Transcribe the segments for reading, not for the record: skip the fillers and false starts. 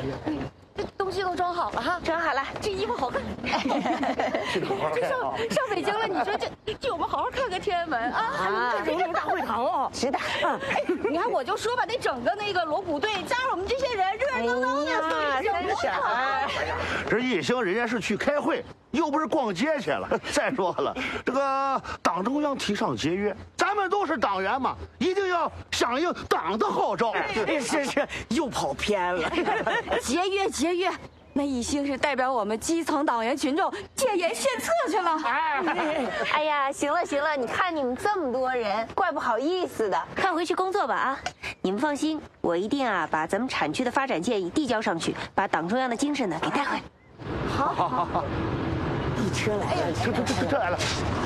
这东西都装好了哈， 装好了， 这衣服好看。这上北京了，你说这我们好好看看天安门啊，这荣辱大会堂哦。 是的。 哎，你看我就说吧，那整个那个锣鼓队加上我们这些人，热热闹闹的， 真是啊！ 这一行人家是去开会，又不是逛街去了。再说了，这个党中央提倡节约，咱们都是党员嘛，一定要响应党的号召。 是，又跑偏了。 节约。那一星是代表我们基层党员群众建言献策去了。 哎呀，行了，你看你们这么多人，怪不好意思的。快回去工作吧啊！你们放心，我一定把咱们产区的发展建议递交上去，把党中央的精神呢给带回来。 好。 一车来了， 这来了。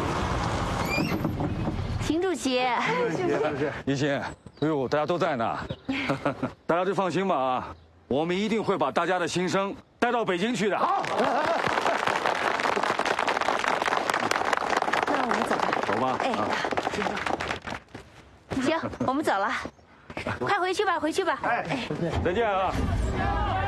秦主席， 一心，哎呦，大家都在呢，大家就放心吧啊，我们一定会把大家的心声带到北京去的。好， 那我们走吧。 走吧。 行，我们走了，快回去吧。 哎， 再见啊。